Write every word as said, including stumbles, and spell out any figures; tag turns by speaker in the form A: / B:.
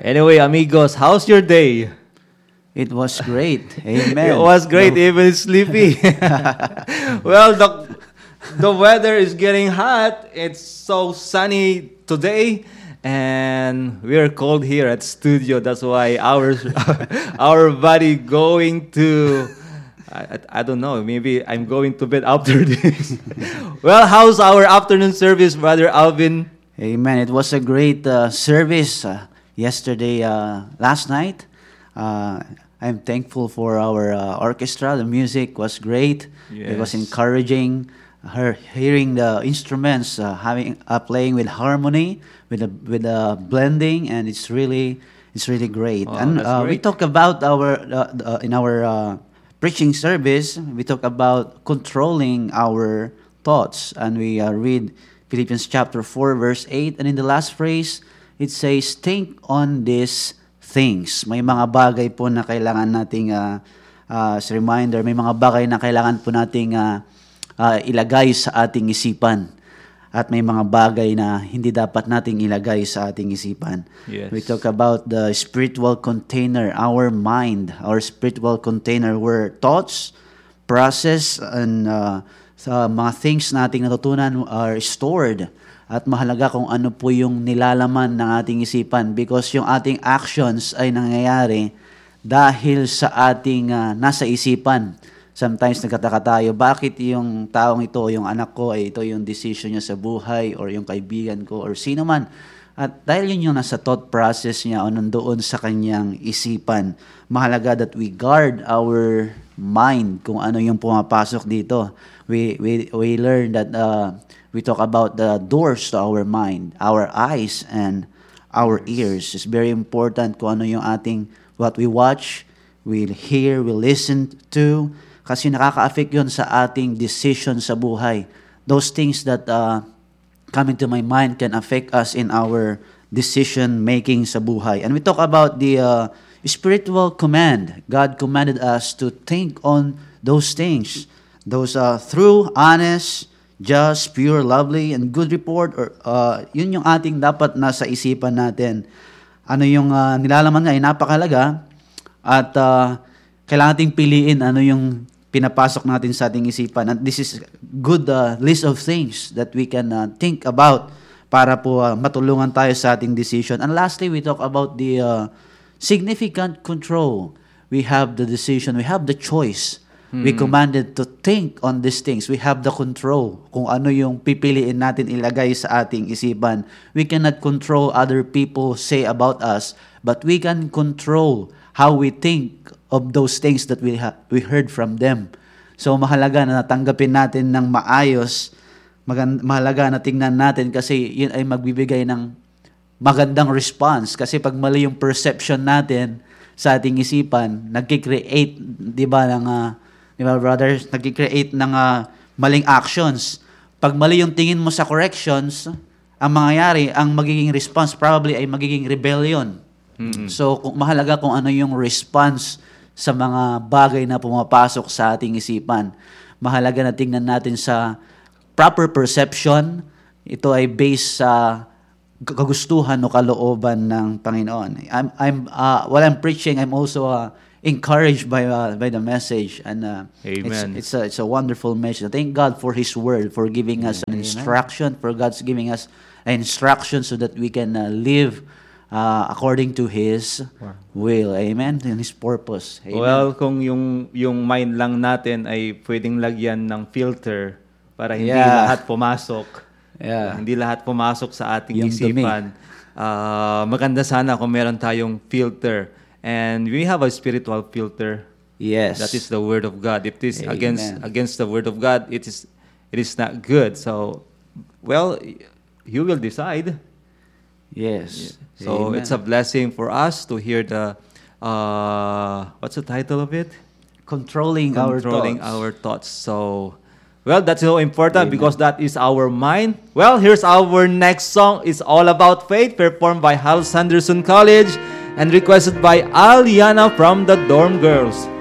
A: Anyway, amigos, how's your day?
B: It was great. Amen.
A: It was great, no. Even sleepy. Well, the, the weather is getting hot. It's so sunny today. And we're cold here at studio. That's why our our body going to, I, I don't know, maybe I'm going to bed after this. Well, how's our afternoon service, Brother Alvin?
B: Amen. It was a great uh, service uh, yesterday, uh, last night. Uh, I'm thankful for our uh, orchestra. The music was great. Yes. It was encouraging. Her hearing the instruments, uh, having uh, playing with harmony, with the with the blending, and it's really it's really great.
A: Oh,
B: and uh,
A: great.
B: we talk about our uh, uh, in our uh, preaching service. We talk about controlling our thoughts, and we uh, read Philippians chapter four, verse eight, and in the last phrase, it says, "Think on these things." May mga bagay po na kailangan nating uh, uh, as a reminder. May mga bagay na kailangan po nating uh, Uh, ilagay sa ating isipan. At may mga bagay na hindi dapat nating ilagay sa ating isipan.
A: Yes.
B: We talk about the spiritual container, our mind, our spiritual container where thoughts, process, and uh, sa mga things na ating natutunan are stored. At mahalaga kung ano po yung nilalaman ng ating isipan because yung ating actions ay nangyayari dahil sa ating uh, nasa isipan. Sometimes nagkataka tayo, bakit yung taong ito, yung anak ko, ay ito yung decision niya sa buhay or yung kaibigan ko or sino man. At dahil yun yung nasa thought process niya o nandoon sa kanyang isipan, mahalaga that we guard our mind kung ano yung pumapasok dito. We we we learn that uh, we talk about the doors to our mind, our eyes and our ears. It's very important kung ano yung ating, what we watch, we hear, we listen to, kasi nakaka-affect yun sa ating decision sa buhay. Those things that uh, come into my mind can affect us in our decision-making sa buhay. And we talk about the uh, spiritual command. God commanded us to think on those things. Those uh, true, honest, just, pure, lovely, and good report. Or, uh, yun yung ating dapat nasa isipan natin. Ano yung uh, nilalaman nga ay napakalaga. At uh, kailangan nating piliin ano yung pinapasok natin sa ating isipan. And this is good uh, list of things that we can uh, think about para po uh, matulungan tayo sa ating decision. And lastly, we talk about the uh, significant control. We have the decision, we have the choice. Mm-hmm. We commanded to think on these things. We have the control kung ano yung pipiliin natin ilagay sa ating isipan. We cannot control other people say about us, but we can control how we think of those things that we ha- we heard from them. So mahalaga na natanggapin natin ng maayos, magan- mahalaga na tingnan natin kasi yun ay magbibigay ng magandang response. Kasi pag mali yung perception natin sa ating isipan, nagki-create, di ba, ng, uh, di ba brothers, nagki-create ng uh, maling actions. Pag mali yung tingin mo sa corrections, ang mangyayari, ang magiging response probably ay magiging rebellion. Mm-hmm. So kung mahalaga kung ano yung response sa mga bagay na pumapasok sa ating isipan. Mahalaga na tingnan natin sa proper perception. Ito ay based sa kagustuhan o kalooban ng Panginoon. I'm I'm uh, while I'm preaching, I'm also uh, encouraged by uh, by the message, and uh,
A: Amen.
B: It's, it's a it's a wonderful message. Thank God for His Word, for giving us an
A: Amen.
B: instruction, for God's giving us an instruction so that we can uh, live Uh, according to His will. Amen? And His purpose. Amen?
A: Well, kung yung yung mind lang natin ay pwedeng lagyan ng filter para hindi
B: Yeah.
A: lahat pumasok.
B: Yeah.
A: Hindi lahat pumasok sa ating
B: Yung
A: isipan. Uh, maganda sana kung meron tayong filter. And we have a spiritual filter.
B: Yes.
A: That is the Word of God. If it is
B: Amen.
A: against against the Word of God, it is it is not good. So, well, you will decide.
B: Yes.
A: So
B: Amen.
A: it's a blessing for us to hear the uh, what's the title of it?
B: Controlling,
A: Controlling
B: our
A: our thoughts. So, well, that's so important.
B: Amen.
A: Because that is our mind. Well, here's our next song. It's all about faith, performed by Hal Sanderson College and requested by Aliana from the Dorm Girls.